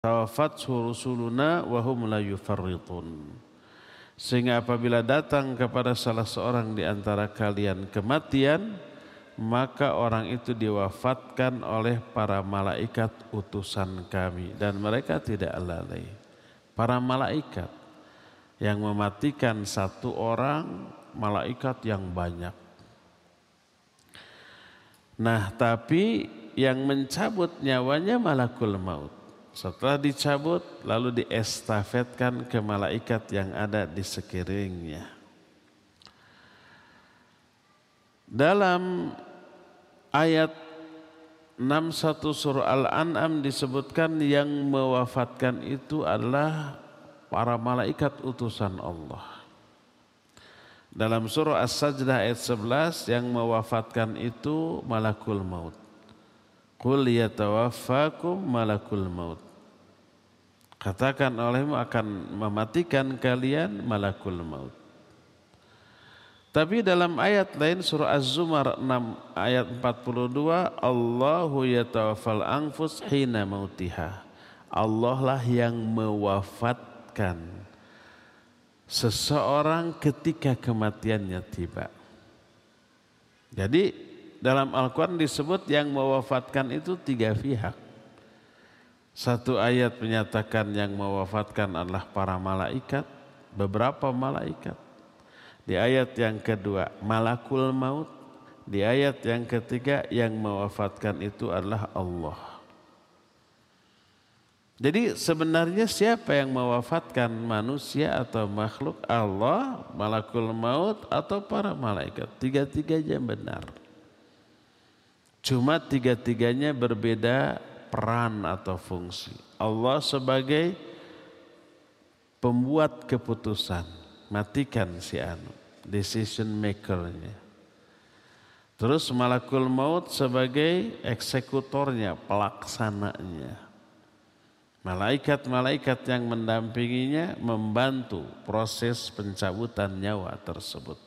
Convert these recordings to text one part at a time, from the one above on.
tawaffathu rusuluna wa hum la yufarritun. Sehingga apabila datang kepada salah seorang di antara kalian kematian, maka orang itu diwafatkan oleh para malaikat utusan kami dan mereka tidak lalai. Para malaikat yang mematikan satu orang, malaikat yang banyak. Nah, tapi yang mencabut nyawanya malakul maut. Setelah dicabut lalu diestafetkan ke malaikat yang ada di sekelilingnya. Dalam ayat 61 surah Al-An'am disebutkan yang mewafatkan itu adalah para malaikat utusan Allah. Dalam surah As-Sajdah ayat 11 yang mewafatkan itu malakul maut. Qul yatawaffakum malakul maut. Katakan olehmu akan mematikan kalian malakul maut. Tapi dalam ayat lain surah Az-Zumar 6 ayat 42, Allahu yatawaffal anfus hina mautiha. Allah lah yang mewafatkan seseorang ketika kematiannya tiba. Jadi dalam Al-Quran disebut yang mewafatkan itu tiga pihak. Satu ayat menyatakan yang mewafatkan adalah para malaikat, beberapa malaikat. Di ayat yang kedua malakul maut. Di ayat yang ketiga yang mewafatkan itu adalah Allah. Jadi sebenarnya siapa yang mewafatkan, manusia atau makhluk? Allah, malakul maut atau para malaikat? Tiga-tiganya benar. Cuma tiga-tiganya berbeda peran atau fungsi. Allah sebagai pembuat keputusan, matikan si anu, decision makernya. Terus malakul maut sebagai eksekutornya, pelaksananya. Malaikat-malaikat yang mendampinginya membantu proses pencabutan nyawa tersebut.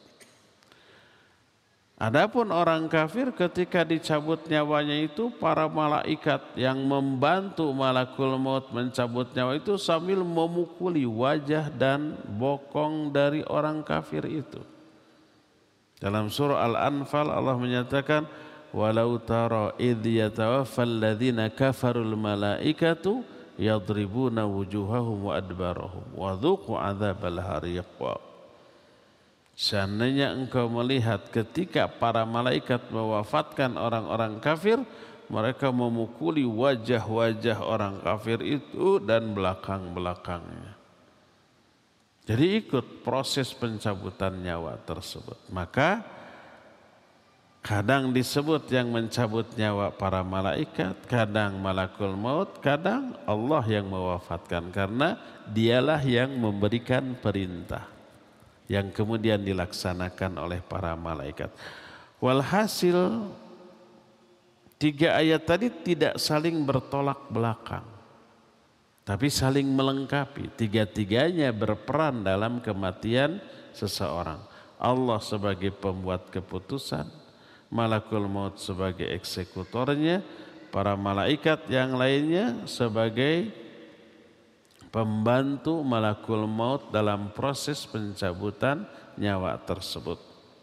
Adapun orang kafir ketika dicabut nyawanya itu para malaikat yang membantu malakul maut mencabut nyawa itu sambil memukuli wajah dan bokong dari orang kafir itu. Dalam surah Al-Anfal Allah menyatakan walau tara idh yatawaffal ladzina kafarul malaikatu yadribuna wujuhahum wa adbarahum wa dhuqu adzabal hariq. Seandainya engkau melihat ketika para malaikat mewafatkan orang-orang kafir, mereka memukuli wajah-wajah orang kafir itu dan belakang-belakangnya. Jadi ikut proses pencabutan nyawa tersebut. Maka kadang disebut yang mencabut nyawa para malaikat, kadang malakul maut, kadang Allah yang mewafatkan karena dialah yang memberikan perintah yang kemudian dilaksanakan oleh para malaikat. Walhasil tiga ayat tadi tidak saling bertolak belakang, tapi saling melengkapi. Tiga-tiganya berperan dalam kematian seseorang. Allah sebagai pembuat keputusan, malakul maut sebagai eksekutornya, para malaikat yang lainnya sebagai pembantu malakul maut dalam proses pencabutan nyawa tersebut.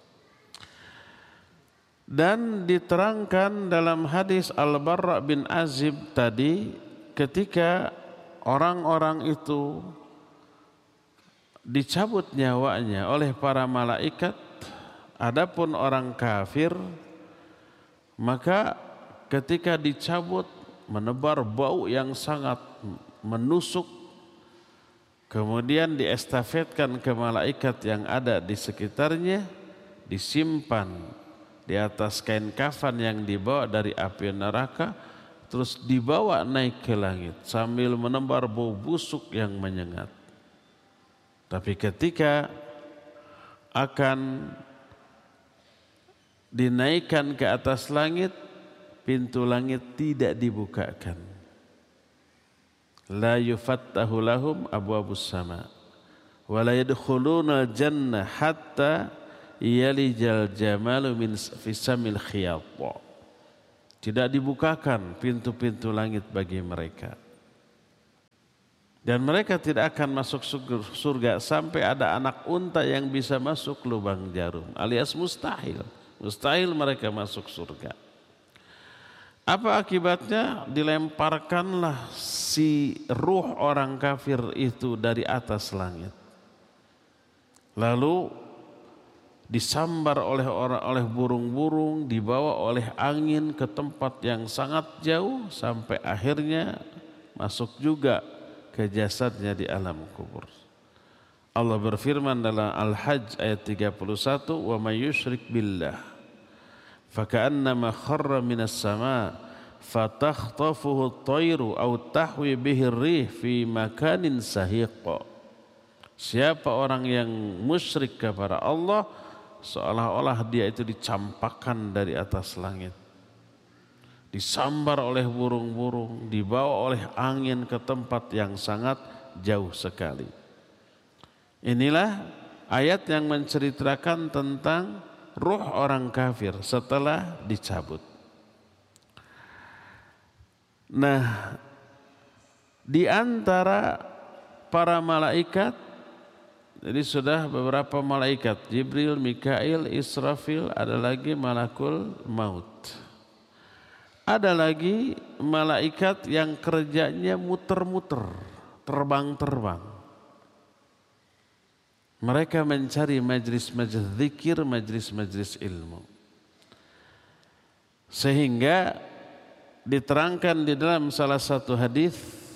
Dan diterangkan dalam hadis Al-Barra bin Azib tadi, ketika orang-orang itu dicabut nyawanya oleh para malaikat, adapun orang kafir maka ketika dicabut menebar bau yang sangat menusuk. Kemudian diestafetkan ke malaikat yang ada di sekitarnya, disimpan di atas kain kafan yang dibawa dari api neraka, terus dibawa naik ke langit sambil menebar bau busuk yang menyengat. Tapi ketika akan dinaikkan ke atas langit, pintu langit tidak dibukakan. La yufattahu lahum abwabus sama wa la yadkhuluna jannah hatta yalijal jamalu min fisamil khiyat. Tidak dibukakan pintu-pintu langit bagi mereka Dan mereka tidak akan masuk surga sampai ada anak unta yang bisa masuk lubang jarum, alias mustahil. Mustahil mereka masuk surga. Apa akibatnya? Dilemparkanlah si ruh orang kafir itu dari atas langit. Lalu disambar oleh burung-burung, dibawa oleh angin ke tempat yang sangat jauh sampai akhirnya masuk juga ke jasadnya di alam kubur. Allah berfirman dalam Al-Hajj ayat 31, "Wa may yusyrik billah faka'annama kharra minas sama' fatakhtafuhu at-tayru aw tahwi bihi ar-rih fi makanin sahiq." Siapa orang yang musyrik kepada Allah, seolah-olah dia itu dicampakkan dari atas langit, disambar oleh burung-burung, dibawa oleh angin ke tempat yang sangat jauh sekali. Inilah ayat yang menceritakan tentang ruh orang kafir setelah dicabut. Nah, di antara para malaikat, jadi sudah beberapa malaikat, Jibril, Mikail, Israfil, ada lagi malakul maut. Ada lagi malaikat yang kerjanya muter-muter, terbang-terbang. Mereka mencari majlis-majlis zikir, majlis-majlis ilmu. Sehingga diterangkan di dalam salah satu hadis,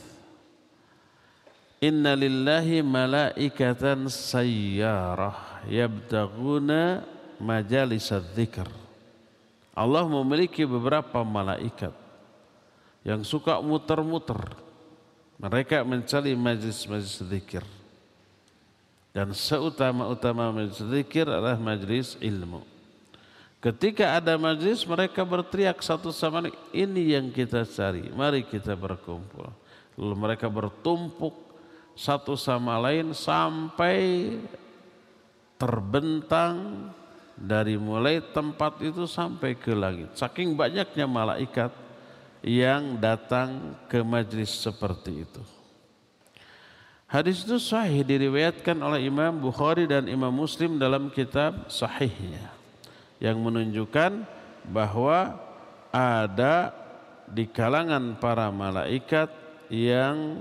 "Inna lillahi malaikatan sayyarah yabtaguna majalisad dzikr." Allah memiliki beberapa malaikat yang suka muter-muter. Mereka mencari majlis-majlis zikir. Dan seutama-utama majlis zikir adalah majlis ilmu. Ketika ada majlis, mereka berteriak satu sama lain, "Ini yang kita cari, mari kita berkumpul." Lalu mereka bertumpuk satu sama lain sampai terbentang dari mulai tempat itu sampai ke langit. Saking banyaknya malaikat yang datang ke majlis seperti itu. Hadis itu sahih, diriwayatkan oleh Imam Bukhari dan Imam Muslim dalam kitab sahihnya, yang menunjukkan bahwa ada di kalangan para malaikat yang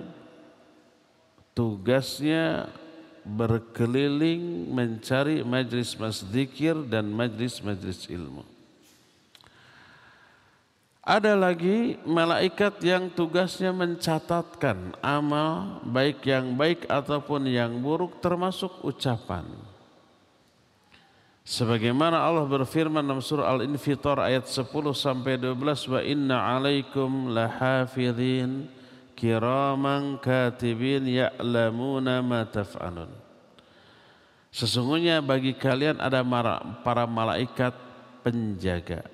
tugasnya berkeliling mencari majlis-majlis zikir dan majlis-majlis ilmu. Ada lagi malaikat yang tugasnya mencatatkan amal baik yang baik ataupun yang buruk, termasuk ucapan. Sebagaimana Allah berfirman dalam surah Al-Infitar ayat 10 sampai 12, "Wa inna 'alaikum lahafidhin kiraman katibin ya'lamuna ma taf'alun." Sesungguhnya bagi kalian ada para malaikat penjaga.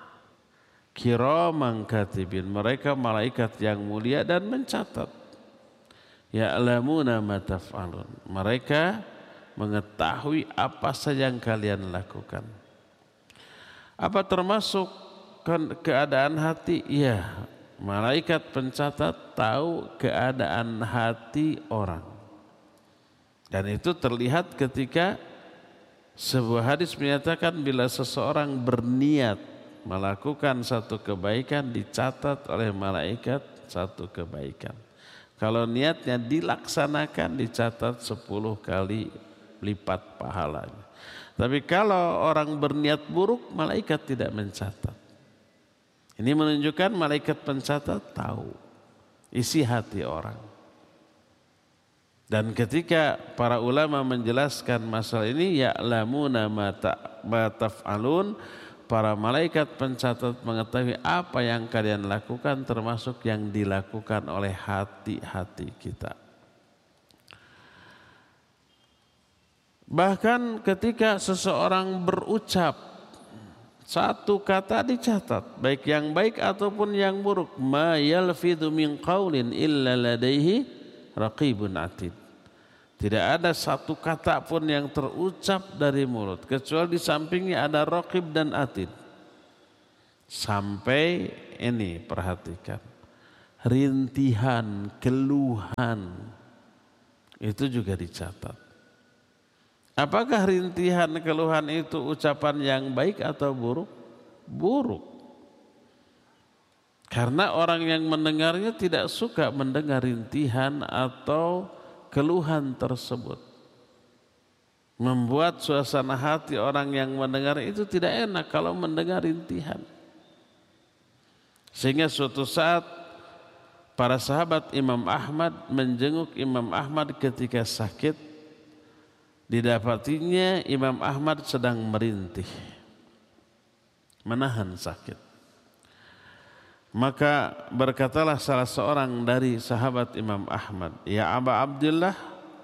Kiraman katibin, mereka malaikat yang mulia dan mencatat. Ya'lamuna ma taf'alun, mereka mengetahui apa saja yang kalian lakukan. Apa termasuk keadaan hati? Ya, malaikat pencatat tahu keadaan hati orang. Dan itu terlihat ketika sebuah hadis menyatakan bila seseorang berniat melakukan satu kebaikan, dicatat oleh malaikat satu kebaikan. Kalau niatnya dilaksanakan, dicatat 10 kali lipat pahalanya. Tapi kalau orang berniat buruk, malaikat tidak mencatat. Ini menunjukkan malaikat pencatat tahu isi hati orang. Dan ketika para ulama menjelaskan masalah ini, ya'lamuna ma taf'alun, para malaikat pencatat mengetahui apa yang kalian lakukan, termasuk yang dilakukan oleh hati-hati kita. Bahkan ketika seseorang berucap, satu kata dicatat, baik yang baik ataupun yang buruk. Ma yalfidhu min qaulin illa ladaihi raqibun atid. Tidak ada satu kata pun yang terucap dari mulut kecuali di sampingnya ada raqib dan atid. Sampai ini perhatikan, rintihan, keluhan, itu juga dicatat. Apakah rintihan, keluhan itu ucapan yang baik atau buruk? Buruk. Karena orang yang mendengarnya tidak suka mendengar rintihan atau keluhan tersebut. Membuat suasana hati orang yang mendengar itu tidak enak kalau mendengar rintihan. Sehingga suatu saat para sahabat Imam Ahmad menjenguk Imam Ahmad ketika sakit. Didapatinya Imam Ahmad sedang merintih, menahan sakit. Maka berkatalah salah seorang dari sahabat Imam Ahmad, "Ya Aba Abdullah,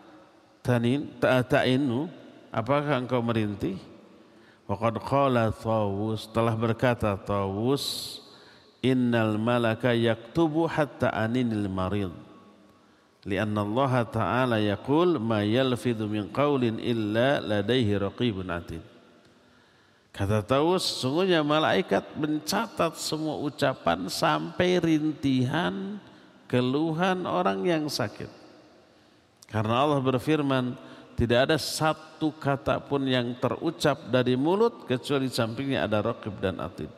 ta'inu, apakah engkau merintih?" Waqad qala Tawus, telah berkata Tawus, "Innal malaka yaktubu hatta aninil marid. Lianna Allah Ta'ala yaqul ma yalfidhu min qawlin illa ladaihi raqibun atid." Kata Tawus, sesungguhnya malaikat mencatat semua ucapan sampai rintihan, keluhan orang yang sakit. Karena Allah berfirman, tidak ada satu kata pun yang terucap dari mulut kecuali di sampingnya ada raqib dan atid.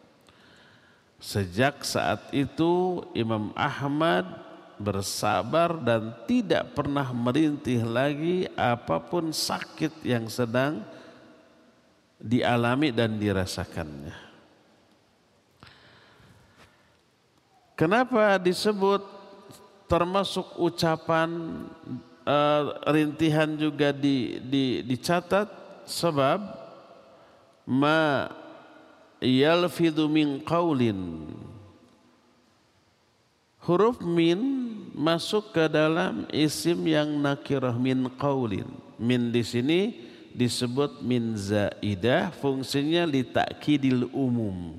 Sejak saat itu Imam Ahmad bersabar dan tidak pernah merintih lagi apapun sakit yang sedang dialami dan dirasakannya. Kenapa disebut termasuk ucapan rintihan juga dicatat? Sebab ma yalfidhu min qaulin, huruf min masuk ke dalam isim yang nakirah min qaulin. Min di sini disebut min zaidah, fungsinya li ta'kidil umum.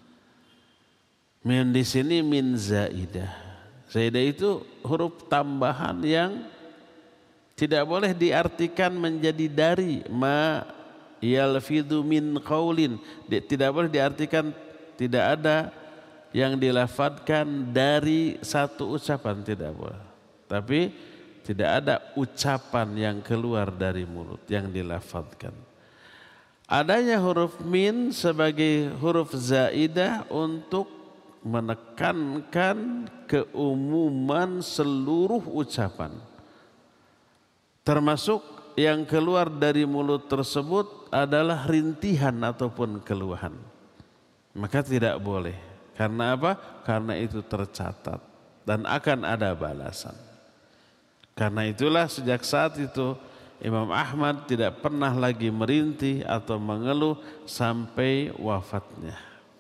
Min di sini min zaidah. Zaidah itu huruf tambahan yang tidak boleh diartikan menjadi dari. Ma yalfidhu min qaulin, tidak boleh diartikan tidak ada yang dilafadzkan dari satu ucapan, tidak boleh. Tapi tidak ada ucapan yang keluar dari mulut yang dilafadzkan. Adanya huruf min sebagai huruf zaidah untuk menekankan keumuman seluruh ucapan. Termasuk yang keluar dari mulut tersebut adalah rintihan ataupun keluhan. Maka tidak boleh. Karena apa? Karena itu tercatat dan akan ada balasan. Karena itulah sejak saat itu Imam Ahmad tidak pernah lagi merintih atau mengeluh sampai wafatnya.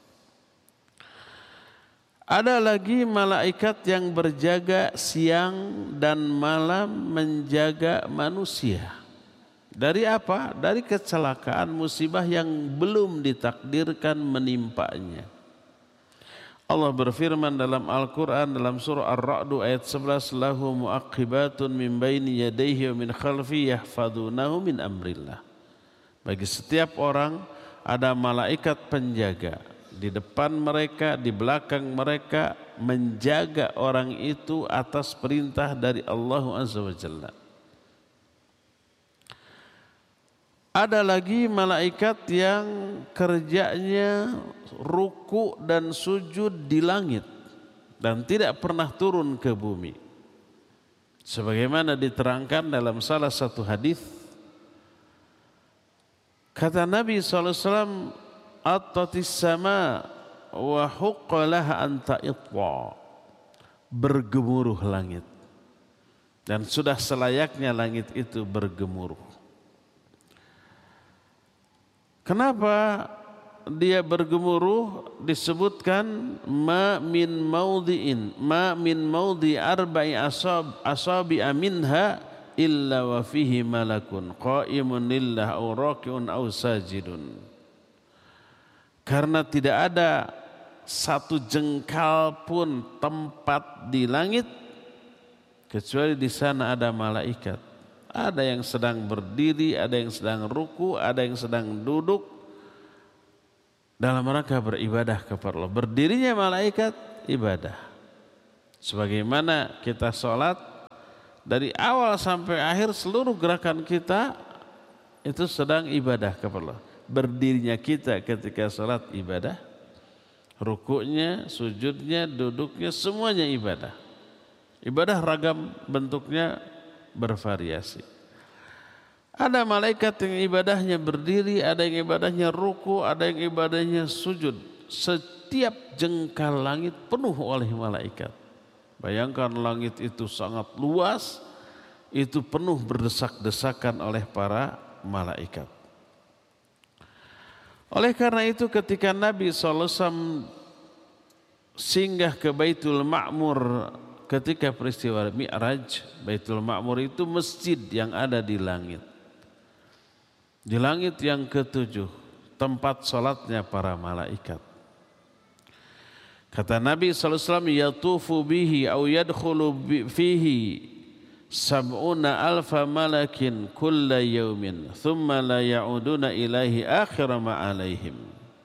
Ada lagi malaikat yang berjaga siang dan malam menjaga manusia. Dari apa? Dari kecelakaan musibah yang belum ditakdirkan menimpanya. Allah berfirman dalam Al-Quran dalam surah Ar-Ra'd ayat 11, lahu mu'aqibatun min baini yadayhi wa min khalfi yahfadunahu min amrillah. Bagi setiap orang ada malaikat penjaga di depan mereka, di belakang mereka, menjaga orang itu atas perintah dari Allah Azza wa Jalla. Ada lagi malaikat yang kerjanya ruku dan sujud di langit dan tidak pernah turun ke bumi. Sebagaimana diterangkan dalam salah satu hadis, kata Nabi SAW, "Attatis sama wa huqqalaha an ta'itwa." Bergemuruh langit dan sudah selayaknya langit itu bergemuruh. Kenapa dia bergemuruh? Disebutkan ma min maudhi arba'i asabi minha illa wa fihi malakun qaimun lillah aw raki'un aw sajidun. Karena tidak ada satu jengkal pun tempat di langit kecuali di sana ada malaikat. Ada yang sedang berdiri, ada yang sedang ruku, ada yang sedang duduk dalam rangka beribadah kepada Allah. Berdirinya malaikat ibadah, Sebagaimana kita sholat dari awal sampai akhir seluruh gerakan kita itu sedang ibadah kepada Allah. Berdirinya kita ketika sholat ibadah, rukuknya, sujudnya, duduknya, semuanya ibadah. Ibadah ragam bentuknya bervariasi. Ada malaikat yang ibadahnya berdiri, ada yang ibadahnya ruku, ada yang ibadahnya sujud. Setiap jengkal langit penuh oleh malaikat. Bayangkan langit itu sangat luas, itu penuh berdesak-desakan oleh para malaikat. Oleh karena itu ketika Nabi SAW singgah ke Baitul Ma'mur ketika peristiwa Mi'raj, Baitul Ma'mur itu masjid yang ada di langit. Di langit yang ketujuh, tempat salatnya para malaikat. Kata Nabi SAW, yatufu bihi au yadkhulu fihi sab'una alfa malakin kulla yawmin thumma la ya'uduna ilaihi akhira ma'alaihim.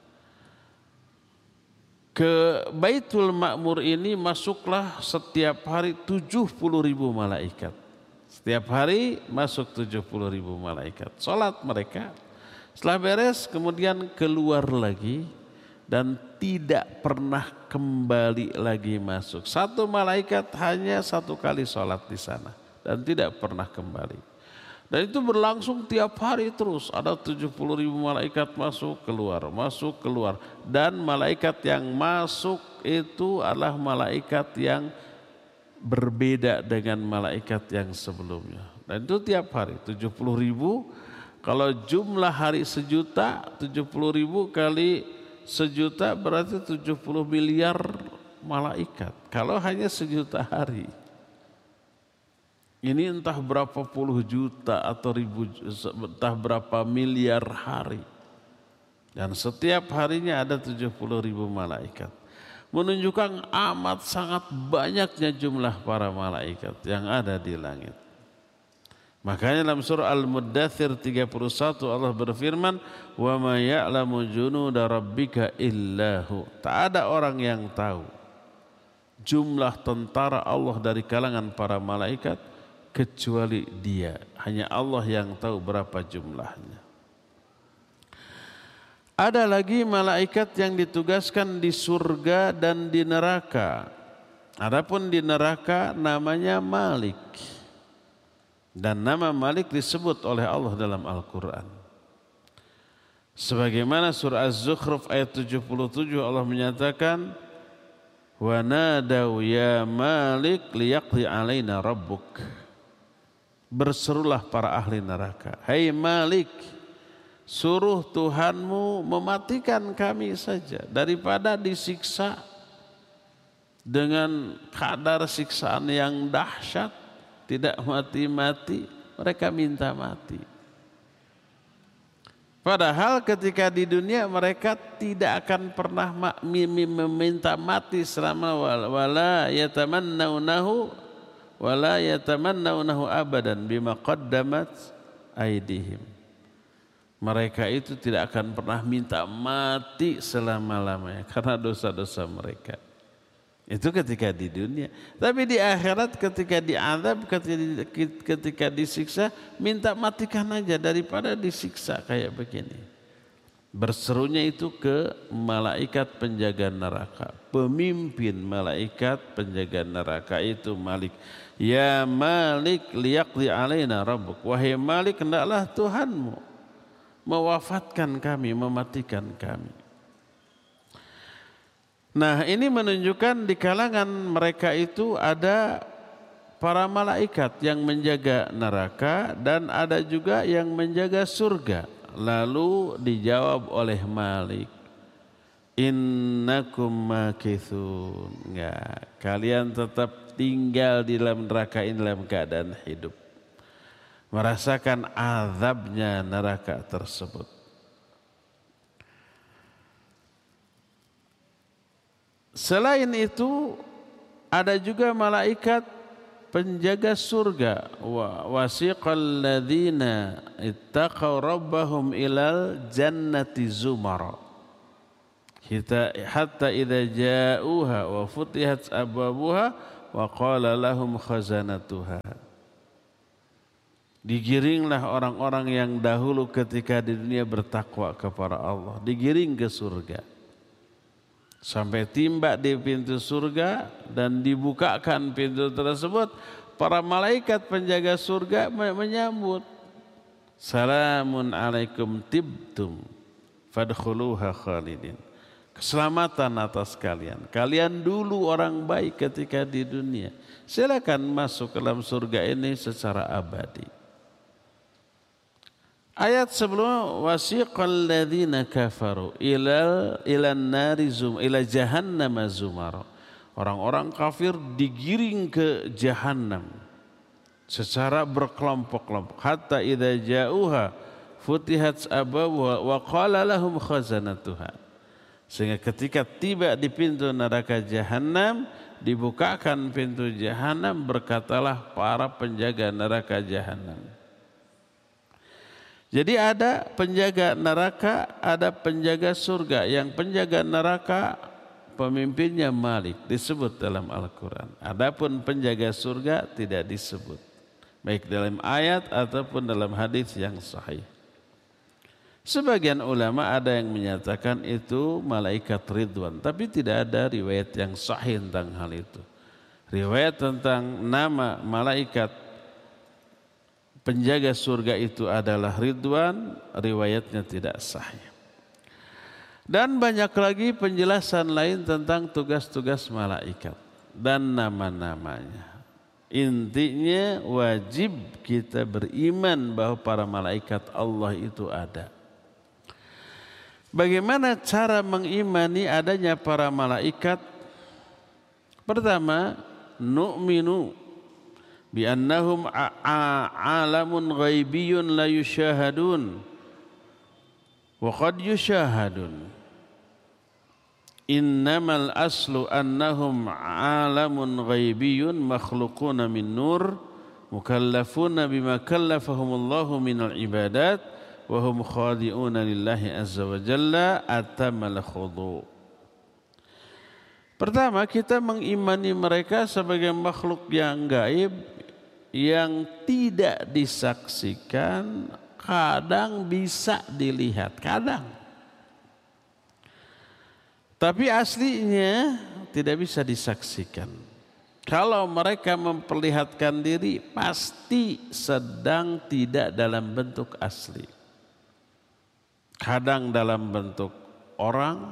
Ke Baitul Ma'mur ini masuklah setiap hari 70.000 malaikat. Setiap hari masuk 70.000 malaikat. Salat mereka. Setelah beres kemudian keluar lagi dan tidak pernah kembali lagi masuk. Satu malaikat hanya satu kali salat di sana dan tidak pernah kembali. Dan itu berlangsung tiap hari terus. Ada 70.000 malaikat masuk keluar. Dan malaikat yang masuk itu adalah malaikat yang berbeda dengan malaikat yang sebelumnya. Dan itu tiap hari 70.000. Kalau jumlah hari sejuta, 70.000 kali sejuta berarti 70 miliar malaikat. Kalau hanya sejuta hari, ini entah berapa puluh juta atau entah berapa miliar hari. Dan setiap harinya ada 70.000 malaikat. Menunjukkan amat sangat banyaknya jumlah para malaikat yang ada di langit. Makanya dalam surah Al-Muddathir 31 Allah berfirman, "Wa ma ya'lamu junuda rabbika illahu." Tak ada orang yang tahu jumlah tentara Allah dari kalangan para malaikat kecuali Dia. Hanya Allah yang tahu berapa jumlahnya. Ada lagi malaikat yang ditugaskan di surga dan di neraka. Adapun di neraka namanya Malik. Dan nama Malik disebut oleh Allah dalam Al-Quran. Sebagaimana surah Az-Zukhruf ayat 77 Allah menyatakan, "Wa nadaw ya Malik liyaqdi alaina rabbuk." Berserulah para ahli neraka, "Hai Malik, suruh Tuhanmu mematikan kami saja daripada disiksa dengan kadar siksaan yang dahsyat, tidak mati-mati, mereka minta mati." Padahal ketika di dunia mereka tidak akan pernah meminta mati selama wala yatamannawnahu abadan bima qaddamat aydihim. Mereka itu tidak akan pernah minta mati selama-lamanya karena dosa-dosa mereka. Itu ketika di dunia. Tapi di akhirat ketika diazab, ketika disiksa, minta matikan aja daripada disiksa kayak begini. Berserunya itu ke malaikat penjaga neraka. Pemimpin malaikat penjaga neraka itu Malik. "Ya Malik liyaqdi alaina rabbuk." Wahai Malik, hendaklah Tuhanmu mewafatkan kami, mematikan kami. Nah, ini menunjukkan di kalangan mereka itu ada para malaikat yang menjaga neraka dan ada juga yang menjaga surga. Lalu dijawab oleh Malik, "Innakum makithun." Enggak, kalian tetap tinggal di dalam neraka ini dalam keadaan hidup, merasakan azabnya neraka tersebut. Selain itu ada juga malaikat penjaga surga. Wasiqal ladzina ittaqaw rabbahum ilal jannati zumara hatta idza ja'uha wa futihat abwabuha wa qala lahum khazanatuha. Digiringlah orang-orang yang dahulu ketika di dunia bertakwa kepada Allah, digiring ke surga. Sampai tiba di pintu surga dan dibukakan pintu tersebut, para malaikat penjaga surga menyambut. Salamun alaikum tibtum fadkhuluha khalidin. Keselamatan atas kalian. Kalian dulu orang baik ketika di dunia. Silakan masuk ke dalam surga ini secara abadi. Ayat sebelum wasiqal ladzina kafaru ila nari ila jahannam zumara. Orang-orang kafir digiring ke jahannam secara berkelompok-kelompok. Hatta idza ja'uha futihat abwabuha wa qala lahum khazanatuha. Sehingga ketika tiba di pintu neraka jahanam, dibukakan pintu jahanam, berkatalah para penjaga neraka jahanam. Jadi ada penjaga neraka, ada penjaga surga. Yang penjaga neraka pemimpinnya Malik, disebut dalam Al-Quran. Adapun penjaga surga tidak disebut, baik dalam ayat ataupun dalam hadis yang sahih. Sebagian ulama ada yang menyatakan itu malaikat Ridwan, tapi tidak ada riwayat yang sahih tentang hal itu. Riwayat tentang nama malaikat penjaga surga itu adalah Ridwan, riwayatnya tidak sahih. Dan banyak lagi penjelasan lain tentang tugas-tugas malaikat dan nama-namanya. Intinya wajib kita beriman bahwa para malaikat Allah itu ada. Bagaimana cara mengimani adanya para malaikat? Pertama, nu'minu bi annahum alamun ghaibiyun la yushahadun wa qad yushahadun. Innamal aslu annahum alamun ghaibiyun makhluquna min nur mukallafuna bima kallafahumullahu minal ibadat wa hum khadi'una lillahi azza wa jalla atamal khudu'. Pertama, kita mengimani mereka sebagai makhluk yang gaib, yang tidak disaksikan, kadang bisa dilihat, kadang. Tapi aslinya tidak bisa disaksikan. Kalau mereka memperlihatkan diri, pasti sedang tidak dalam bentuk asli. Kadang dalam bentuk orang,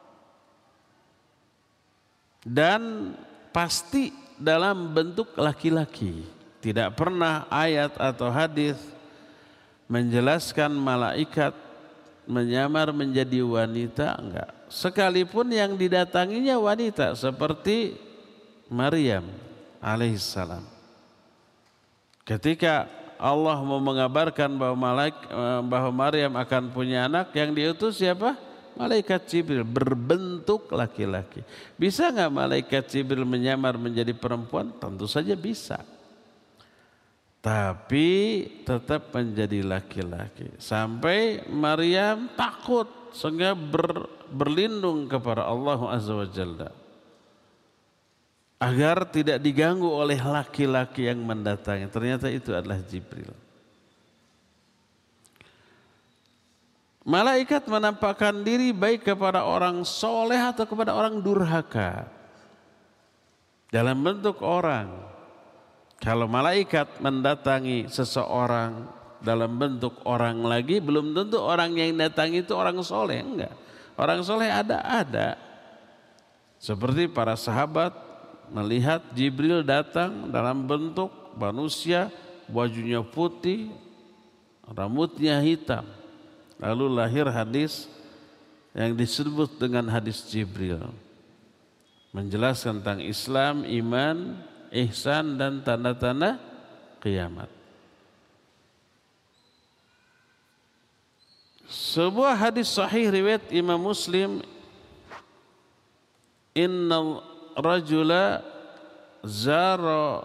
dan pasti dalam bentuk laki-laki. Tidak pernah ayat atau hadis menjelaskan malaikat menyamar menjadi wanita, enggak. Sekalipun yang didatanginya wanita seperti Maryam alaihissalam. Ketika Allah mau mengabarkan bahwa Maryam akan punya anak, yang diutus siapa? Malaikat Jibril berbentuk laki-laki. Bisa enggak malaikat Jibril menyamar menjadi perempuan? Tentu saja bisa. Tapi tetap menjadi laki-laki. Sampai Maryam takut sehingga berlindung kepada Allah Azza wa Jalla agar tidak diganggu oleh laki-laki yang mendatangi. Ternyata itu adalah Jibril. Malaikat menampakkan diri baik kepada orang soleh atau kepada orang durhaka dalam bentuk orang. Kalau malaikat mendatangi seseorang dalam bentuk orang lagi, belum tentu orang yang datangi itu orang soleh, enggak. Orang soleh ada. Seperti para sahabat melihat Jibril datang dalam bentuk manusia, bajunya putih, rambutnya hitam. Lalu lahir hadis yang disebut dengan hadis Jibril, menjelaskan tentang Islam, iman, ihsan dan tanda-tanda kiamat. Sebuah hadis sahih riwayat Imam Muslim, innal rajula zara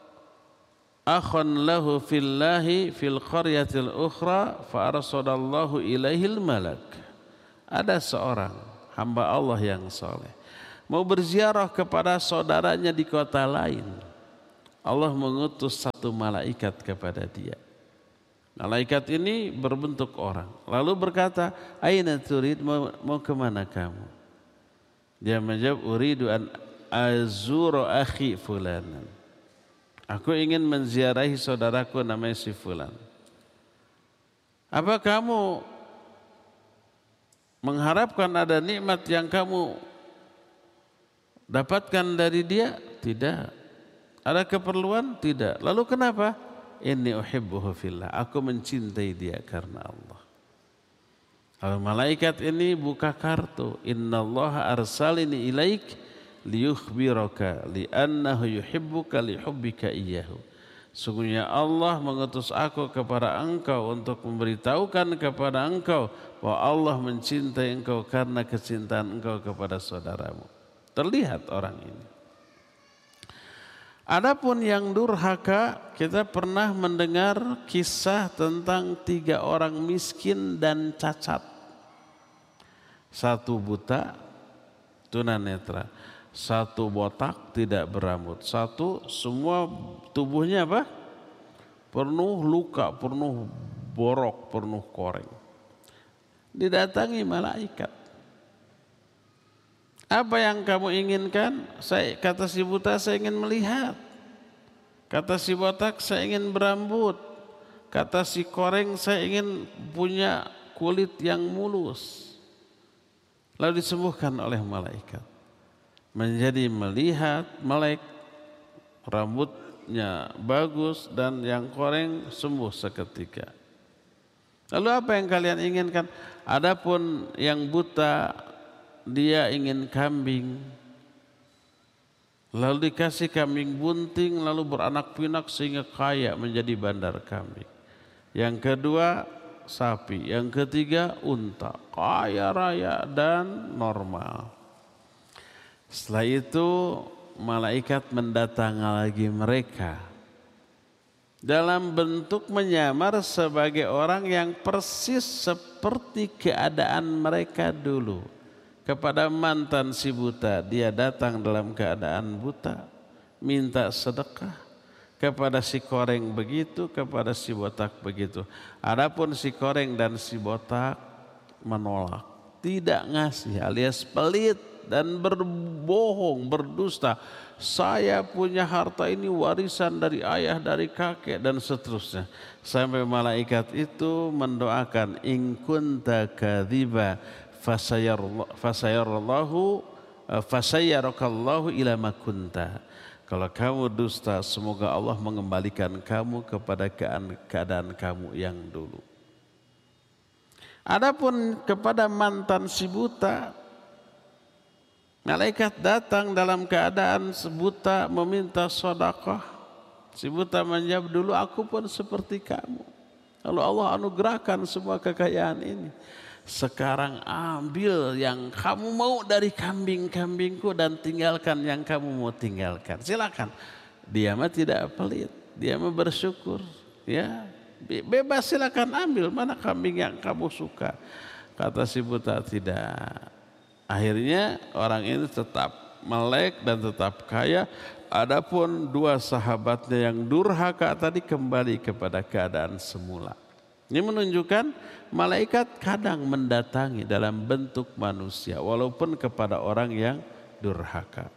akhan lahu fillahi fil qaryatil ukhra fa arsadallahu ilaihil malak. Ada seorang hamba Allah yang soleh mau berziarah kepada saudaranya di kota lain. Allah mengutus satu malaikat kepada dia. Malaikat ini berbentuk orang. Lalu berkata, "Aina turid, mau kemana kamu?" Dia menjawab, "Uridu an azuru akhi fulanan." Aku ingin menziarahi saudaraku namanya si fulan. Apa kamu mengharapkan ada nikmat yang kamu dapatkan dari dia? Tidak. Ada keperluan? Tidak. Lalu kenapa? Inni uhibbuhu fillah. Aku mencintai dia karena Allah. Lalu malaikat ini buka kartu. Innallaha arsalini ilaik liyukhbiraka li'annahu yuhibbuka lihubbika iyyahu. Sungguhnya Allah mengutus aku kepada engkau untuk memberitahukan kepada engkau bahwa Allah mencintai engkau karena kecintaan engkau kepada saudaramu. Terlihat orang ini. Adapun yang durhaka, kita pernah mendengar kisah tentang 3 orang miskin dan cacat. 1 buta, tunanetra. 1 botak, tidak berambut. 1 semua tubuhnya apa? Penuh luka, penuh borok, penuh koreng. Didatangi malaikat. Apa yang kamu inginkan? Kata si buta, saya ingin melihat. Kata si botak, saya ingin berambut. Kata si koreng, saya ingin punya kulit yang mulus. Lalu disembuhkan oleh malaikat. Menjadi melihat, melek, rambutnya bagus dan yang koreng sembuh seketika. Lalu apa yang kalian inginkan? Adapun yang buta, dia ingin kambing, lalu dikasih kambing bunting, lalu beranak pinak sehingga kaya menjadi bandar kambing. Yang kedua sapi, yang ketiga unta, kaya raya dan normal. Setelah itu malaikat mendatangi lagi mereka dalam bentuk menyamar sebagai orang yang persis seperti keadaan mereka dulu. Kepada mantan si buta, dia datang dalam keadaan buta, minta sedekah. Kepada si koreng begitu, kepada si botak begitu. Adapun si koreng dan si botak menolak, tidak ngasih, alias pelit dan berbohong, berdusta. Saya punya harta ini warisan dari ayah, dari kakek dan seterusnya. Sampai malaikat itu mendoakan, in kunta kadziba fasayyarakallahu ila ma kunta. Kalau kamu dusta, semoga Allah mengembalikan kamu kepada keadaan kamu yang dulu. Adapun kepada mantan si buta, malaikat datang dalam keadaan si buta meminta sedekah. Si buta menjawab, dulu aku pun seperti kamu. Lalu Allah anugerahkan semua kekayaan ini. Sekarang ambil yang kamu mau dari kambing-kambingku dan tinggalkan yang kamu mau tinggalkan. Silakan. Dia mah tidak pelit, dia mah bersyukur. Ya, bebas, silakan ambil mana kambing yang kamu suka. Kata si buta, tidak. Akhirnya orang ini tetap melek dan tetap kaya. Adapun 2 sahabatnya yang durhaka tadi kembali kepada keadaan semula. Ini menunjukkan malaikat kadang mendatangi dalam bentuk manusia walaupun kepada orang yang durhaka.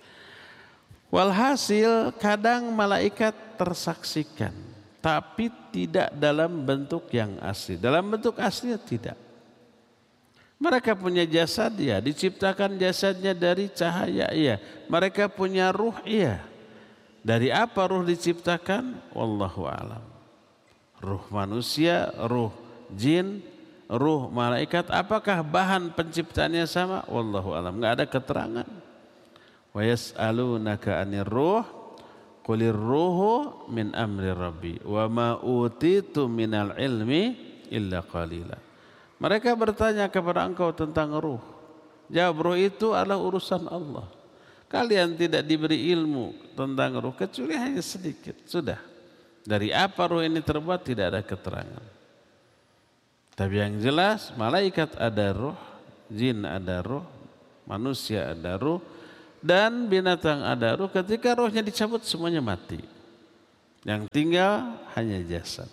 Walhasil kadang malaikat tersaksikan tapi tidak dalam bentuk yang asli. Dalam bentuk aslinya tidak. Mereka punya jasad, ya, diciptakan jasadnya dari cahaya, iya. Mereka punya ruh, iya. Dari apa ruh diciptakan? Wallahu a'lam. Ruh manusia, ruh jin, ruh malaikat, apakah bahan penciptaannya sama? Wallahu a'lam, enggak ada keterangan. Wa yas'alunaka 'anir ruh qulir ruhu min amri rabbi wa ma utitu minal ilmi illa qalila. Mereka bertanya kepada engkau tentang ruh. Jawab, ruh itu adalah urusan Allah. Kalian tidak diberi ilmu tentang ruh kecuali hanya sedikit. Sudah. Dari apa ruh ini terbuat tidak ada keterangan. Tapi yang jelas malaikat ada ruh, jin ada ruh, manusia ada ruh. Dan binatang ada ruh, ketika rohnya dicabut semuanya mati. Yang tinggal hanya jasad.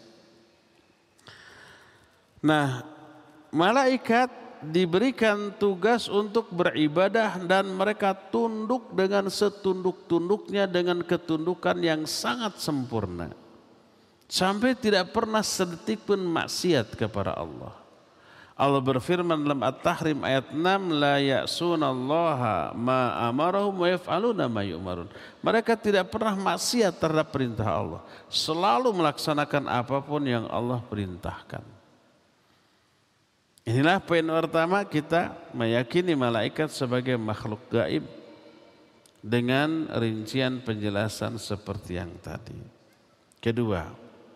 Nah, malaikat diberikan tugas untuk beribadah dan mereka tunduk dengan setunduk-tunduknya dengan ketundukan yang sangat sempurna. Sampai tidak pernah sedetik pun maksiat kepada Allah. Allah berfirman dalam At-Tahrim ayat 6, la ya'sunallaha ma amarahum wa yaf'aluna ma yu'marun. Mereka tidak pernah maksiat terhadap perintah Allah, selalu melaksanakan apapun yang Allah perintahkan. Inilah poin pertama, kita meyakini malaikat sebagai makhluk gaib dengan rincian penjelasan seperti yang tadi. Kedua,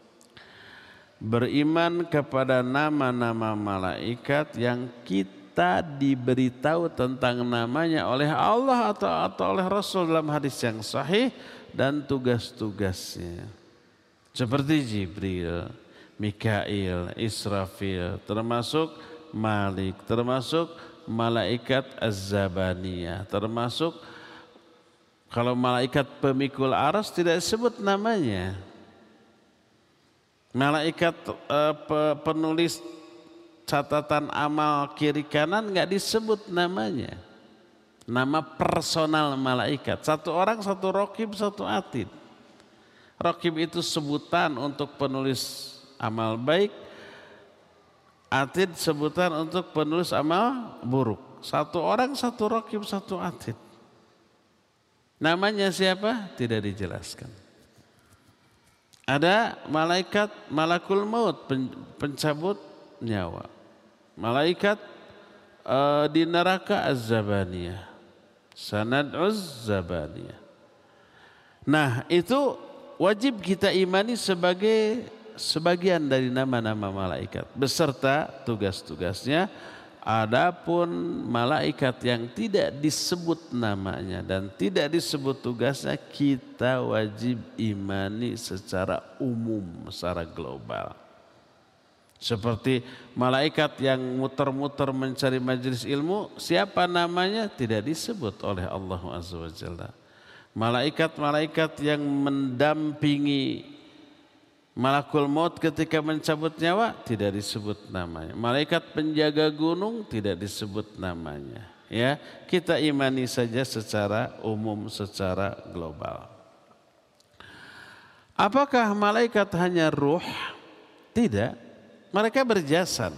beriman kepada nama-nama malaikat yang kita diberitahu tentang namanya oleh Allah atau oleh Rasul dalam hadis yang sahih, dan tugas-tugasnya seperti Jibril, Mikail, Israfil, termasuk Malik, termasuk malaikat Az-Zabaniyah, termasuk kalau malaikat pemikul aras tidak disebut namanya. Malaikat penulis catatan amal kiri kanan nggak disebut namanya. Nama personal malaikat. Satu orang, satu raqib, satu atid. Raqib itu sebutan untuk penulis amal baik. Atid sebutan untuk penulis amal buruk. Satu orang, satu raqib, satu atid. Namanya siapa? Tidak dijelaskan. Ada malaikat malakul maut, pencabut nyawa. Malaikat di neraka Az-Zabaniyah. Sanad'uz Zabaniyah. Nah, itu wajib kita imani sebagai sebagian dari nama-nama malaikat beserta tugas-tugasnya. Adapun malaikat yang tidak disebut namanya dan tidak disebut tugasnya, kita wajib imani secara umum, secara global. Seperti malaikat yang muter-muter mencari majelis ilmu, siapa namanya tidak disebut oleh Allah Azza wa Jalla. Malaikat-malaikat yang mendampingi malakul maut ketika mencabut nyawa tidak disebut namanya. Malaikat penjaga gunung tidak disebut namanya. Ya, kita imani saja secara umum, secara global. Apakah malaikat hanya ruh? Tidak. Mereka berjasad.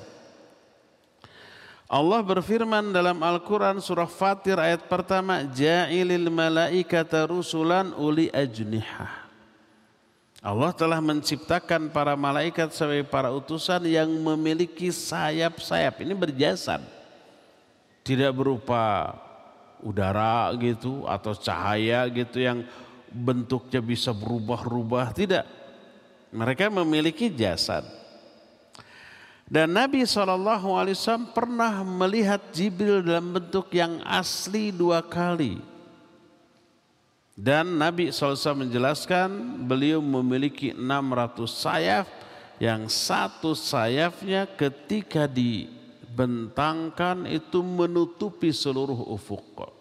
Allah berfirman dalam Al-Quran surah Fatir ayat pertama, Ja'ilil malaikata rusulan uli ajnihah. Allah telah menciptakan para malaikat sebagai para utusan yang memiliki sayap-sayap. Ini berjasad. Tidak berupa udara gitu atau cahaya gitu yang bentuknya bisa berubah-ubah. Tidak. Mereka memiliki jasad. Dan Nabi SAW pernah melihat Jibril dalam bentuk yang asli 2 kali. Dan Nabi SAW menjelaskan beliau memiliki 600 sayap, yang satu sayapnya ketika dibentangkan itu menutupi seluruh ufuk.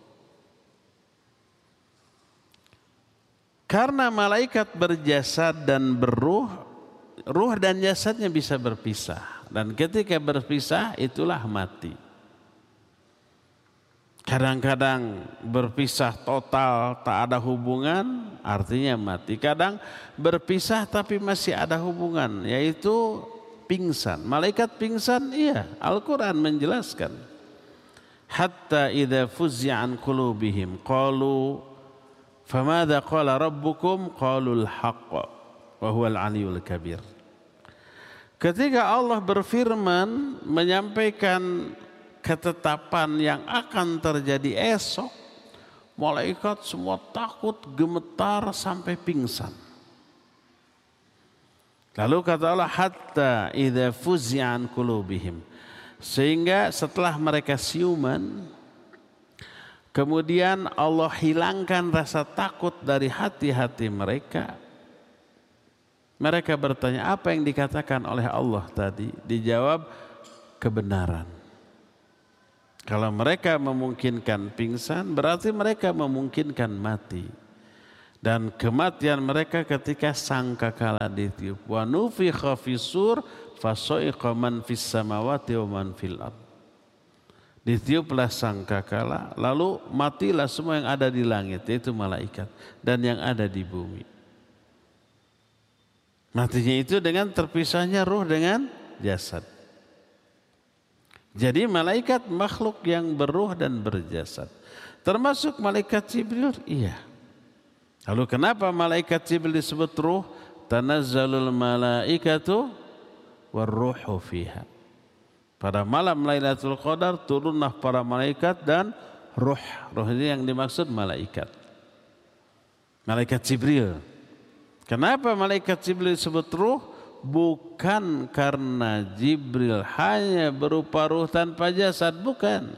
Karena malaikat berjasad dan berruh, ruh dan jasadnya bisa berpisah. Dan ketika berpisah itulah mati. Kadang-kadang berpisah total, tak ada hubungan, artinya mati. Kadang berpisah tapi masih ada hubungan, yaitu pingsan. Malaikat pingsan, iya, Al-Quran menjelaskan. Hatta idza fuzzi'a an qulubihim qalu famadza qala rabbukum qalul haqq wa huwal aliyyul kabir. Ketika Allah berfirman menyampaikan ketetapan yang akan terjadi esok, malaikat semua takut, gemetar sampai pingsan. Lalu kata Allah, hatta idza fuzzi'a an qulubihim, sehingga setelah mereka siuman, kemudian Allah hilangkan rasa takut dari hati-hati mereka. Mereka bertanya, apa yang dikatakan oleh Allah tadi? Dijawab, kebenaran. Kalau mereka memungkinkan pingsan, berarti mereka memungkinkan mati. Dan kematian mereka ketika sangkakala ditiup. Wa nufikha fis-sur fasoiqa man fis samawati wa man fil ard. Ditiuplah sangkakala, lalu matilah semua yang ada di langit, yaitu malaikat, dan yang ada di bumi. Matinya itu dengan terpisahnya ruh dengan jasad. Jadi malaikat makhluk yang berruh dan berjasad. Termasuk malaikat Jibril, iya. Lalu kenapa malaikat Jibril disebut ruh? Tanazzalul malaikatu warruhu fiha. Pada malam Lailatul Qadar turunlah para malaikat dan ruh. Ruh ini yang dimaksud malaikat. Malaikat Jibril. Kenapa malaikat Jibril disebut ruh? Bukan karena Jibril hanya berupa ruh tanpa jasad, bukan.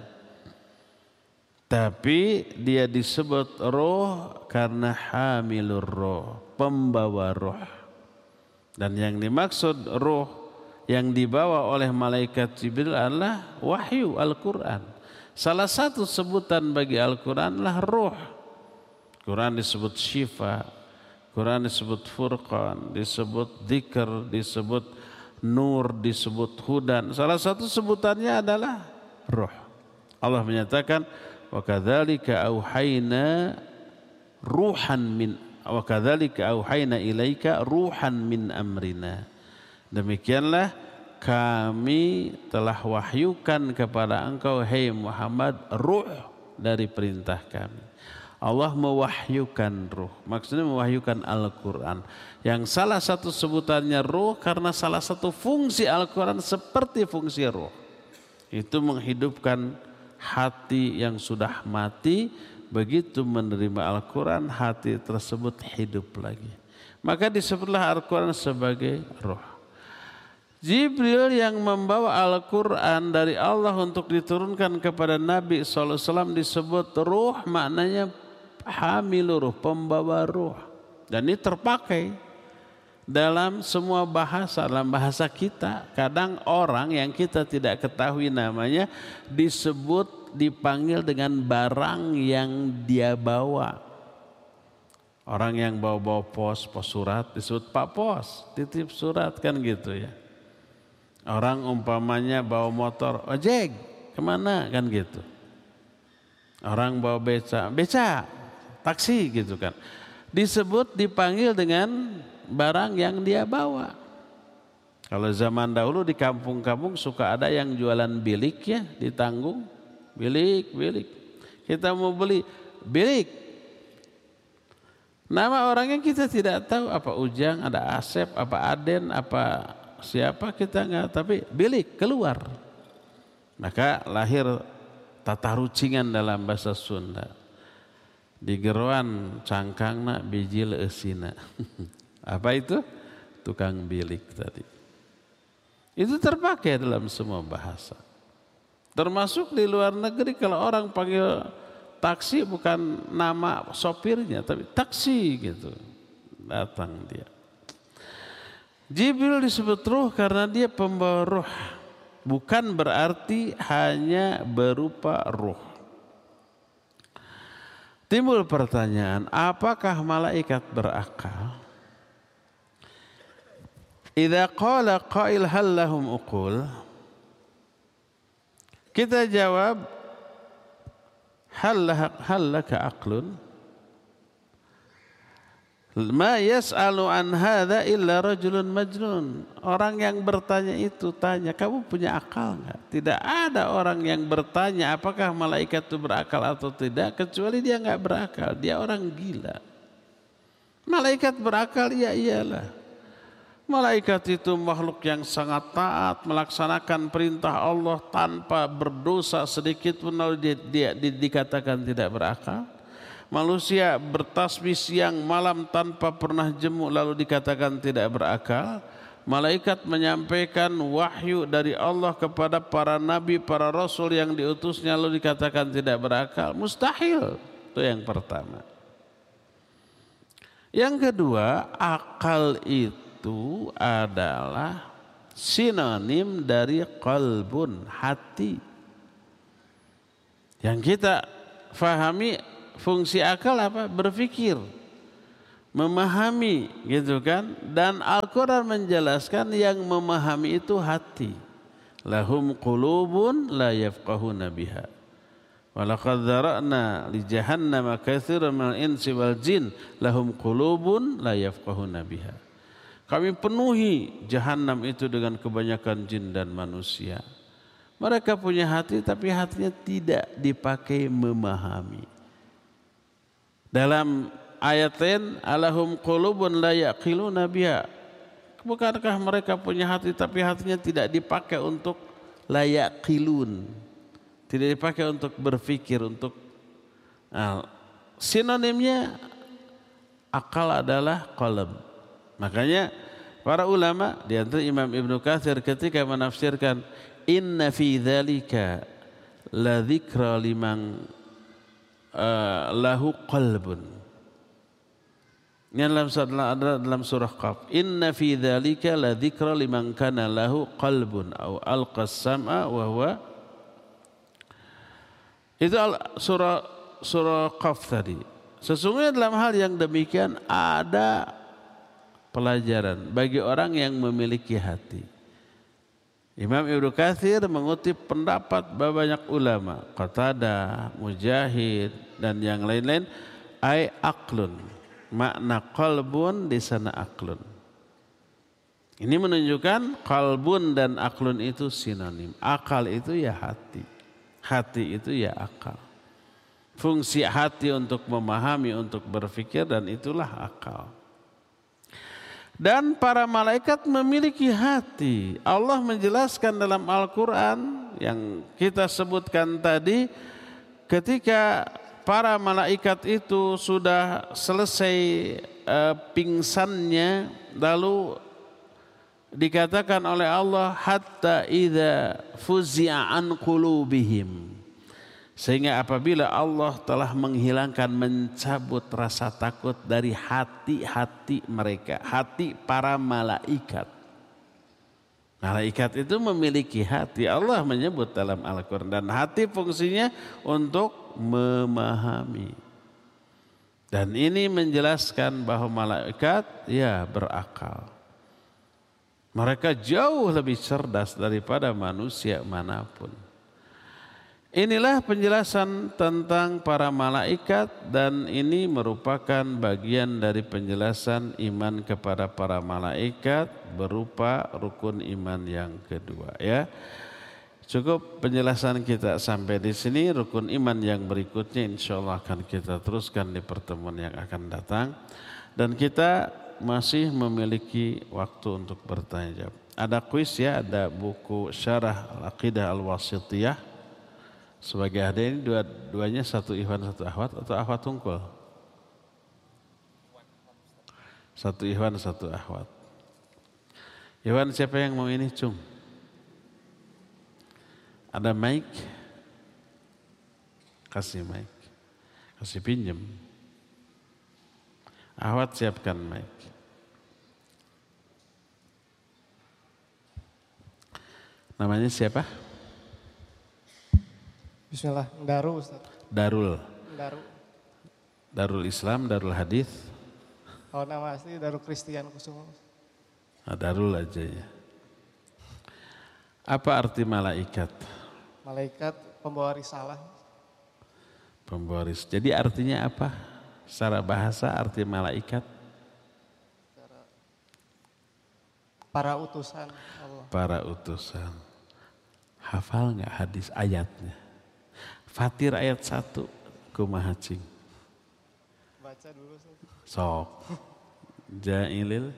Tapi dia disebut ruh karena hamilur ruh, pembawa ruh. Dan yang dimaksud ruh yang dibawa oleh malaikat Jibril adalah wahyu Al-Quran. Salah satu sebutan bagi Al-Quran adalah ruh. Quran disebut syifa, Quran disebut furqan, disebut dzikr, disebut nur, disebut hudan. Salah satu sebutannya adalah ruh. Allah menyatakan wa kadzalika auhayna ruhan min wa kadzalika auhayna ilaika ruhan min amrina. Demikianlah kami telah wahyukan kepada engkau hai Muhammad ruh dari perintah kami. Allah mewahyukan ruh, maksudnya mewahyukan Al-Quran. Yang salah satu sebutannya ruh karena salah satu fungsi Al-Quran seperti fungsi ruh. Itu menghidupkan hati yang sudah mati, begitu menerima Al-Quran hati tersebut hidup lagi. Maka disebutlah Al-Quran sebagai ruh. Jibril yang membawa Al-Quran dari Allah untuk diturunkan kepada Nabi SAW disebut ruh, maknanya hamil ruh, pembawa ruh. Dan ini terpakai dalam semua bahasa, dalam bahasa kita. Kadang orang yang kita tidak ketahui namanya disebut, dipanggil dengan barang yang dia bawa. Orang yang bawa pos surat disebut Pak Pos, titip surat kan gitu ya. Orang umpamanya bawa motor, ojek, kemana kan gitu. Orang bawa beca, taksi gitu kan. Disebut, dipanggil dengan barang yang dia bawa. Kalau zaman dahulu di kampung-kampung suka ada yang jualan bilik ya, ditanggung. Bilik. Kita mau beli bilik. Nama orangnya kita tidak tahu, apa Ujang, ada Asep, apa Aden, apa siapa kita nggak, tapi bilik keluar. Maka lahir tata rucingan dalam bahasa Sunda. Di geroan cangkangna biji leusina. Apa itu? Tukang bilik tadi. Itu terpakai dalam semua bahasa. Termasuk di luar negeri kalau orang panggil taksi bukan nama sopirnya tapi taksi gitu. Datang dia. Jibril disebut ruh karena dia pembawa ruh. Bukan berarti hanya berupa ruh. Timbul pertanyaan, apakah malaikat berakal? Idza qala qail hal lahum uqul? Kita jawab, hal laka aqlun? Ma yas'alu an hadza illa rajulun majnun. Orang yang bertanya itu tanya, kamu punya akal enggak? Tidak ada orang yang bertanya apakah malaikat itu berakal atau tidak kecuali dia enggak berakal, dia orang gila. Malaikat berakal ya iyalah. Malaikat itu makhluk yang sangat taat, melaksanakan perintah Allah tanpa berdosa sedikit pun, lalu dia dikatakan tidak berakal. Manusia bertasbih siang malam tanpa pernah jemu lalu dikatakan tidak berakal. Malaikat menyampaikan wahyu dari Allah kepada para nabi, para rasul yang diutusnya lalu dikatakan tidak berakal. Mustahil. Itu yang pertama. Yang kedua, akal itu adalah sinonim dari qalbun, hati. Yang kita fahami fungsi akal apa? Berpikir, memahami, gitu kan? Dan Al-Quran menjelaskan yang memahami itu hati. Lahum qulubun la yafqahuna biha. Walaqad dzara'na li jahannama katsiran minal insi wal jin lahum qulubun la yafqahuna biha. Kami penuhi jahanam itu dengan kebanyakan jin dan manusia. Mereka punya hati tapi hatinya tidak dipakai memahami. Dalam ayat lain, alahum qulubun la yaqiluna biha. Bukankah mereka punya hati tapi hatinya tidak dipakai untuk la yaqilun. Tidak dipakai untuk berpikir, untuk sinonimnya akal adalah qalb. Makanya para ulama di antara Imam Ibnu Katsir ketika menafsirkan inna fi dzalika la dzikra liman lahu qalbun. Yang dalam surah Qaf, inna fi dzalika la dzikra liman kana lahu qalbun aw alqas sam'a wa huwa. Itu surah Qaf tadi. Sesungguhnya dalam hal yang demikian ada pelajaran bagi orang yang memiliki hati. Imam Ibnu Katsir mengutip pendapat banyak ulama, Qatadah, Mujahid dan yang lain-lain, ai aqlun. Makna qalbun di sana aqlun. Ini menunjukkan qalbun dan aqlun itu sinonim. Akal itu ya hati. Hati itu ya akal. Fungsi hati untuk memahami, untuk berpikir, dan itulah akal. Dan para malaikat memiliki hati. Allah menjelaskan dalam Al-Quran yang kita sebutkan tadi, ketika para malaikat itu sudah selesai pingsannya, lalu dikatakan oleh Allah hatta idza fuzi'a an qulubihim, sehingga apabila Allah telah menghilangkan, mencabut rasa takut dari hati-hati mereka, hati para malaikat. Malaikat itu memiliki hati, Allah menyebut dalam Al-Quran, dan hati fungsinya untuk memahami. Dan ini menjelaskan bahwa malaikat ya berakal. Mereka jauh lebih cerdas daripada manusia manapun. Inilah penjelasan tentang para malaikat, dan ini merupakan bagian dari penjelasan iman kepada para malaikat berupa rukun iman yang kedua, ya. Cukup penjelasan kita sampai di sini. Rukun iman yang berikutnya insyaallah akan kita teruskan di pertemuan yang akan datang, dan kita masih memiliki waktu untuk bertanya jawab. Ada kuis ya, ada buku Syarah Al-Aqidah Al-Wasithiyah. Sebagai hadiah ini dua-duanya satu ikhwan satu akhwat atau akhwat tungkul? Satu ikhwan satu akhwat. Ikhwan siapa yang mau ini, Cung? Ada mic? Kasih mic. Kasih pinjem. Akhwat siapkan mic. Namanya siapa? Bismillah, Darul Ustaz. Darul. Darul. Darul Islam, Darul Hadis. Oh, nama asli Darul Kristian Kusuma. Nah, Darul aja ya. Apa arti malaikat? Malaikat pembawa risalah. Pembawa risalah. Jadi artinya apa? Secara bahasa arti malaikat? Para utusan Allah. Para utusan. Hafal nggak hadis ayatnya? Fatir ayat 1 kumaha cing? Baca dulu. Sok. Ja'ilil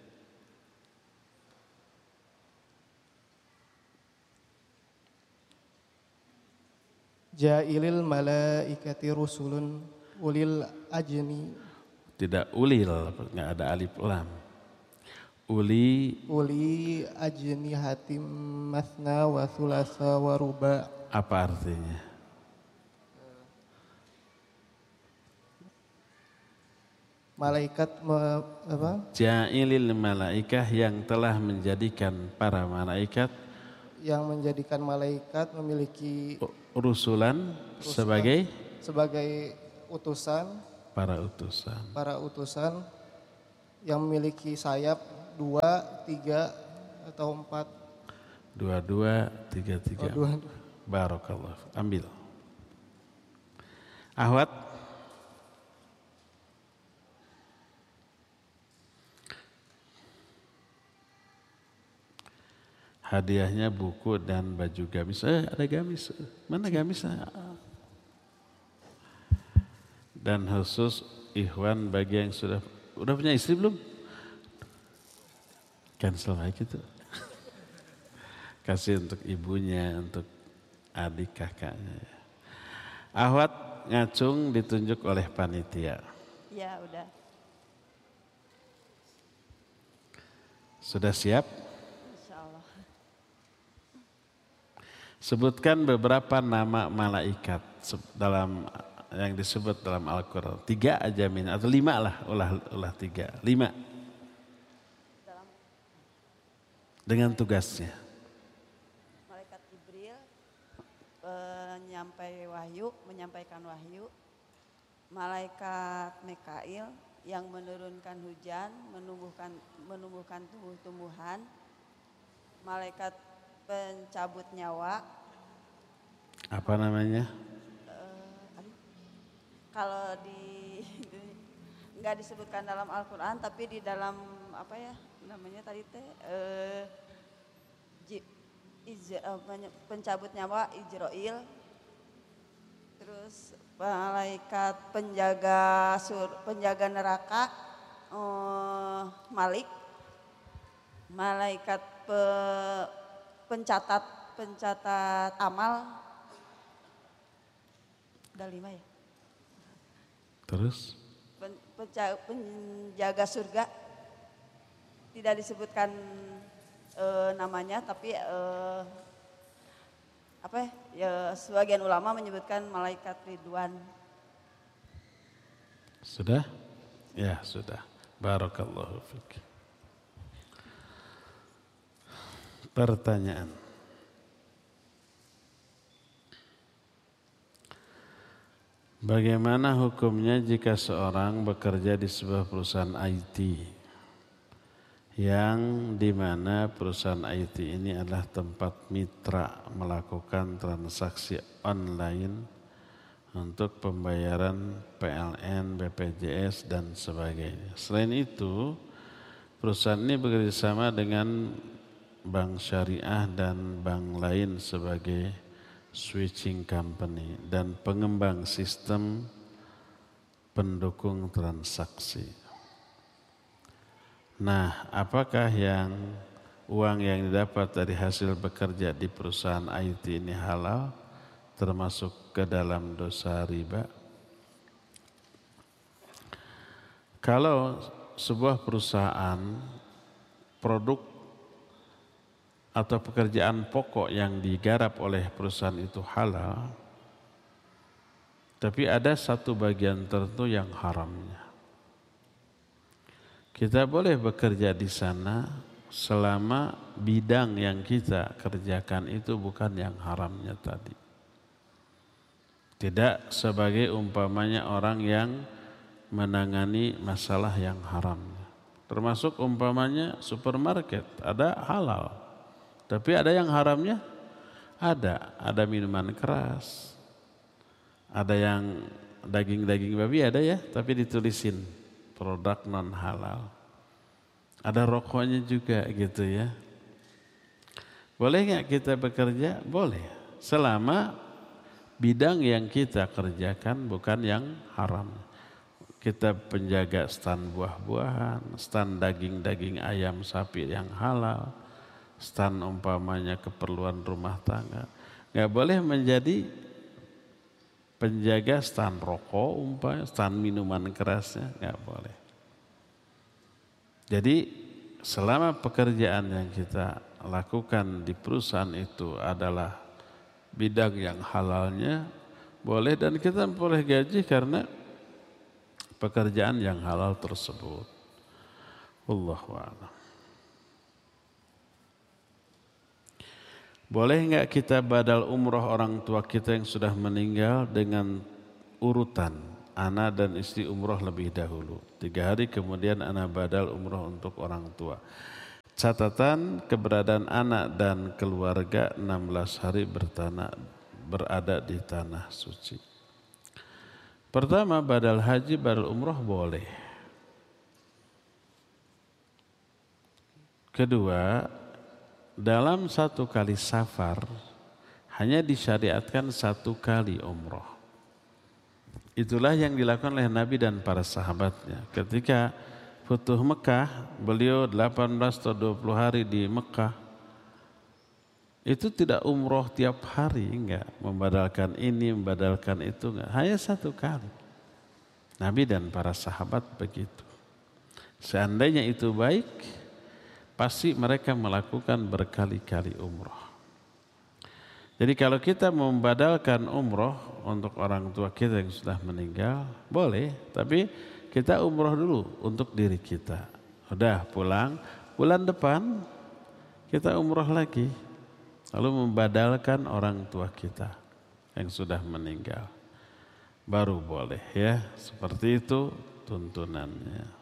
Ja'ilil malaikati rusulun ulil ajni. Tidak ulil, nggak ada alif lam. Uli Ajni hatim masna wa thulatha wa ruba. Apa artinya? Malaikat apa? Ja'ilil malaikah, yang telah menjadikan para malaikat. Yang menjadikan malaikat memiliki rusulan sebagai utusan, para utusan yang memiliki sayap 2, 3 atau 4. 2, 3, 3. Oh, 2. Barakallah. Ambil. Ahwat. Hadiahnya buku dan baju gamis. Ada gamis. Mana gamis? Dan khusus ikhwan bagi yang sudah punya istri belum? Cancel aja gitu. Kasih untuk ibunya, untuk adik kakaknya. Ahwat ngacung ditunjuk oleh panitia. Ya udah. Sudah siap? Insyaallah. Sebutkan beberapa nama malaikat dalam yang disebut dalam Al-Quran. 3 aja atau 5 lah, ulah 3. 5. Dengan tugasnya. Malaikat Jibril menyampaikan wahyu. Malaikat Mikail yang menurunkan hujan, menumbuhkan tumbuh-tumbuhan. Malaikat pencabut nyawa. Apa namanya? Kalau nggak disebutkan dalam Al-Quran, tapi di dalam apa ya namanya tadi teh pencabut nyawa Ijroil, terus malaikat penjaga neraka Malik, malaikat pencatat amal, udah 5 ya. Terus? Penjaga surga, tidak disebutkan namanya, tapi sebagian ulama menyebutkan malaikat Ridwan. Sudah? Ya sudah. Barakallahu fiik. Pertanyaan. Bagaimana hukumnya jika seorang bekerja di sebuah perusahaan IT yang dimana perusahaan IT ini adalah tempat mitra melakukan transaksi online untuk pembayaran PLN, BPJS dan sebagainya. Selain itu, perusahaan ini bekerjasama dengan bank syariah dan bank lain sebagai switching company dan pengembang sistem pendukung transaksi. Nah, apakah uang yang didapat dari hasil bekerja di perusahaan IT ini halal, termasuk ke dalam dosa riba? Kalau sebuah perusahaan produk atau pekerjaan pokok yang digarap oleh perusahaan itu halal, tapi ada satu bagian tertentu yang haramnya. Kita boleh bekerja di sana selama bidang yang kita kerjakan itu bukan yang haramnya tadi. Tidak sebagai umpamanya orang yang menangani masalah yang haramnya. Termasuk umpamanya supermarket, ada halal. Tapi ada yang haramnya, ada minuman keras, ada yang daging babi ada ya, tapi ditulisin produk non halal. Ada rokoknya juga gitu ya. Boleh nggak kita bekerja? Boleh, selama bidang yang kita kerjakan bukan yang haram. Kita penjaga stand buah-buahan, stand daging ayam sapi yang halal, stand umpamanya keperluan rumah tangga. Nggak boleh menjadi penjaga stand rokok umpamanya, stand minuman kerasnya, nggak boleh. Jadi selama pekerjaan yang kita lakukan di perusahaan itu adalah bidang yang halalnya, boleh, dan kita boleh gaji karena pekerjaan yang halal tersebut. Wallahu a'lam. Boleh enggak kita badal umroh orang tua kita yang sudah meninggal dengan urutan, ana dan istri umroh lebih dahulu. 3 hari kemudian ana badal umroh untuk orang tua. Catatan keberadaan anak dan keluarga 16 hari berada di tanah suci. Pertama, badal haji, badal umroh boleh. Kedua, dalam 1 kali safar hanya disyariatkan 1 kali umroh. Itulah yang dilakukan oleh Nabi dan para sahabatnya. Ketika Futuh Mekah, beliau 18 atau 20 hari di Mekah. Itu tidak umroh tiap hari, enggak. Membadalkan ini, membadalkan itu, enggak. Hanya 1 kali. Nabi dan para sahabat begitu. Seandainya itu baik, pasti mereka melakukan berkali-kali umroh. Jadi kalau kita membadalkan umroh untuk orang tua kita yang sudah meninggal, boleh. Tapi kita umroh dulu untuk diri kita. Udah pulang, bulan depan kita umroh lagi. Lalu membadalkan orang tua kita yang sudah meninggal. Baru boleh ya. Seperti itu tuntunannya.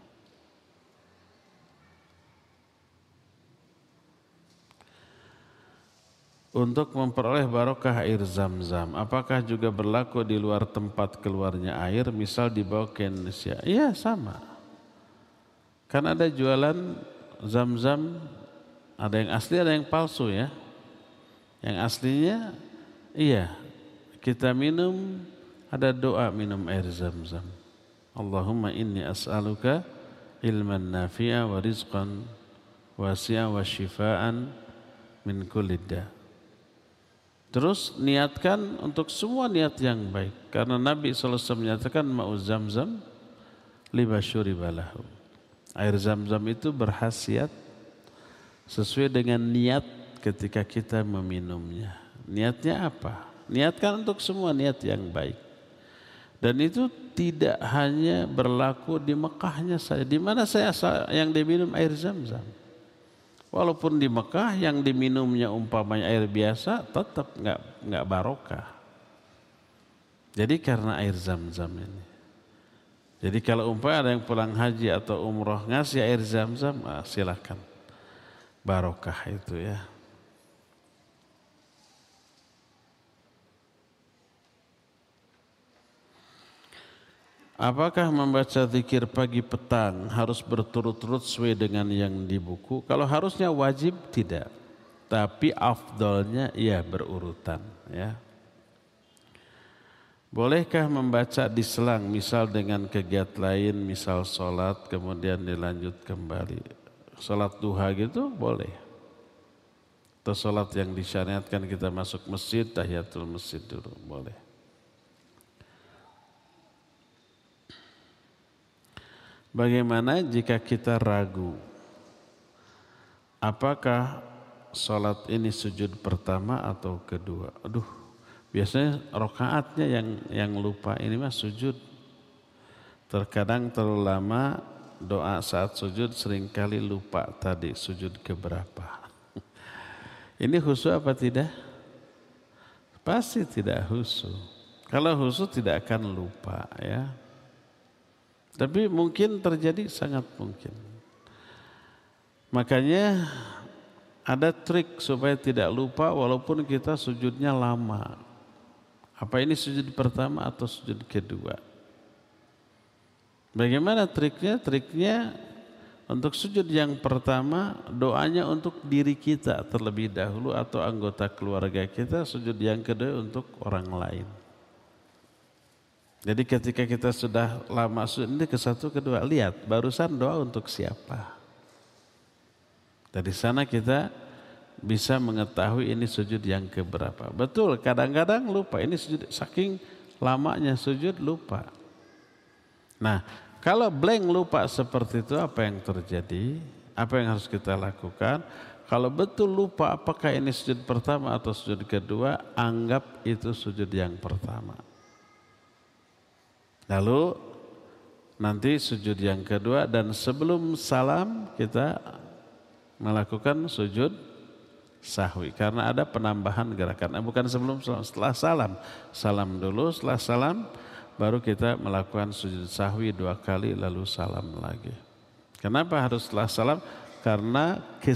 Untuk memperoleh barokah air Zam-Zam, apakah juga berlaku di luar tempat keluarnya air, misal dibawa ke Indonesia? Iya, sama. Kan ada jualan Zam-Zam, ada yang asli, ada yang palsu ya. Yang aslinya, iya, kita minum, ada doa minum air Zam-Zam. Allahumma inni as'aluka ilman nafi'a wa rizqan wasi'a wa shifaan min kulli da'. Terus niatkan untuk semua niat yang baik. Karena Nabi SAW menyatakan ma'u Zam-Zam lima syuribalahu. Air Zam-Zam itu berkhasiat sesuai dengan niat ketika kita meminumnya. Niatnya apa? Niatkan untuk semua niat yang baik. Dan itu tidak hanya berlaku di Mekahnya saja. Di mana saya yang diminum air Zam-Zam? Walaupun di Mekah yang diminumnya umpamanya air biasa, tetap nggak barokah. Jadi karena air Zam-Zam ini. Jadi kalau umpamanya ada yang pulang haji atau umroh ngasih air Zam-Zam, silakan. Barokah itu ya. Apakah membaca zikir pagi petang harus berturut-turut sesuai dengan yang di buku? Kalau harusnya wajib tidak, tapi afdolnya ya berurutan ya. Bolehkah membaca di selang, misal dengan kegiatan lain, misal sholat kemudian dilanjut kembali. Sholat duha gitu boleh. Atau sholat yang disyariatkan kita masuk masjid, tahiyatul masjid dulu boleh. Bagaimana jika kita ragu? Apakah sholat ini sujud pertama atau kedua? Aduh, biasanya rokaatnya yang lupa, ini mah sujud. Terkadang terlalu lama doa saat sujud seringkali lupa tadi sujud keberapa. Ini khusyuk apa tidak? Pasti tidak khusyuk. Kalau khusyuk tidak akan lupa ya. Tapi mungkin terjadi, sangat mungkin. Makanya ada trik supaya tidak lupa walaupun kita sujudnya lama. Apa ini sujud pertama atau sujud kedua? Bagaimana triknya? Triknya untuk sujud yang pertama doanya untuk diri kita terlebih dahulu atau anggota keluarga kita. Sujud yang kedua untuk orang lain. Jadi ketika kita sudah lama sujud ini ke satu kedua, lihat barusan doa untuk siapa. Dari sana kita bisa mengetahui ini sujud yang keberapa. Betul, kadang-kadang lupa, ini sujud, saking lamanya sujud lupa. Nah, kalau blank lupa seperti itu, apa yang terjadi? Apa yang harus kita lakukan? Kalau betul lupa apakah ini sujud pertama atau sujud kedua, anggap itu sujud yang pertama. Lalu nanti sujud yang kedua, dan sebelum salam kita melakukan sujud sahwi. Karena ada penambahan gerakan. Bukan sebelum salam, setelah salam. Salam dulu, setelah salam baru kita melakukan sujud sahwi 2 kali lalu salam lagi. Kenapa harus setelah salam? Karena